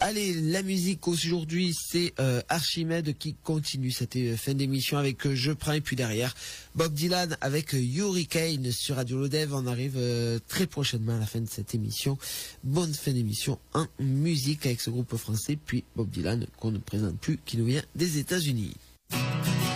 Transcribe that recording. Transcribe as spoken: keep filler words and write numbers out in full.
Allez, la musique aujourd'hui, c'est euh, Archimède qui continue cette euh, fin d'émission avec euh, Je prends, et puis derrière Bob Dylan avec euh, Hurricane sur Radio Lodev. On arrive euh, très prochainement à la fin de cette émission. Bonne fin d'émission en musique avec ce groupe français, puis Bob Dylan qu'on ne présente plus, qui nous vient des États-Unis.